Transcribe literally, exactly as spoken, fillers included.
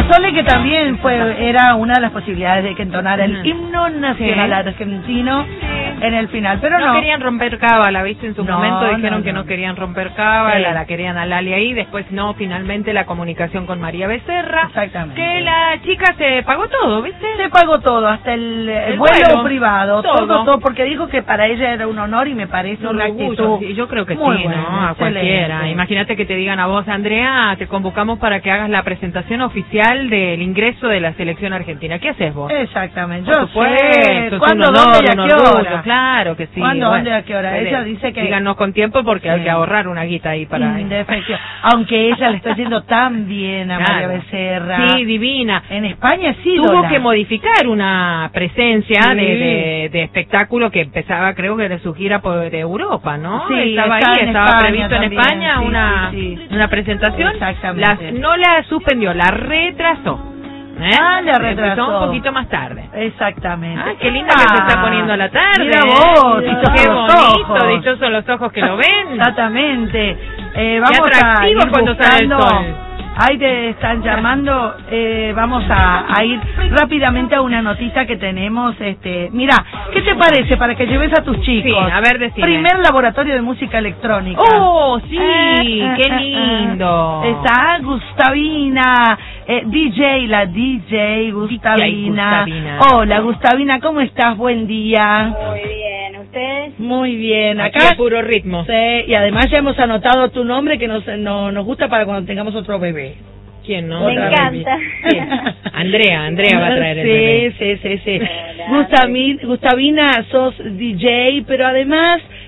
Sole, que también fue era una de las posibilidades de que entonara el himno nacional sí. argentino sí. en el final, pero no. No querían romper cábala, ¿viste? En su no, momento dijeron no, que no. no querían romper cábala, sí. la querían a Lali ahí, después no, finalmente la comunicación con María Becerra. Exactamente. Que la chica se pagó todo, ¿viste? Se pagó todo, hasta el, el, el vuelo, vuelo privado, todo. todo, todo, porque dijo que para ella era un honor y me parece no, una actitud. Sí, yo creo que muy sí, buena, ¿no? A excelente. cualquiera. Imagínate que te digan a vos, Andrea, te convocamos para que hagas la presentación oficial del ingreso de la selección argentina. ¿Qué haces vos? Exactamente, yo sé. ¿Cuándo, dónde y a qué hora? Claro que sí. ¿Cuándo, bueno, dónde y a qué hora? Ella dice que... Díganos con tiempo porque sí. hay que ahorrar una guita ahí para... Mm, aunque ella le está yendo tan bien a claro. María Becerra. Sí, divina. En España sí. Tuvo Lola. que modificar una presencia sí. de, de, de espectáculo que empezaba, creo que de su gira por de Europa, ¿no? Sí, estaba está ahí, en estaba España previsto también, en España sí, una, sí, sí. una presentación. Exactamente. La, no la suspendió, la retrasó. ¿Eh? Ah, la retrasó. Empezó un poquito más tarde. Exactamente. Ah, qué linda ah, que se está poniendo a la tarde. Mira vos, ¿eh? dichosos qué los bonito, ojos. dichosos los ojos que lo ven. Exactamente. Eh, vamos qué atractivo a ir cuando buscando... sale el sol. Ahí te están llamando, eh, vamos a, a ir rápidamente a una notita que tenemos. Este, mira, ¿qué te parece para que lleves a tus chicos? Sí, a ver, decime. Primer laboratorio de música electrónica. ¡Oh, sí! Eh, ¡Qué lindo! Está Gustavina, eh, D J, la D J Gustavina. D J Gustavina. Hola, Gustavina, ¿cómo estás? Buen día. Muy bien, ¿ustedes? Muy bien, acá. Aquí a puro ritmo. Sí, y además ya hemos anotado tu nombre que nos, no, nos gusta para cuando tengamos otro bebé. ¿Quién no? Me encanta. Andrea, Andrea va a traer el sí, bebé. Sí, sí, sí. Gustavina, Gustavina, sos D J, pero además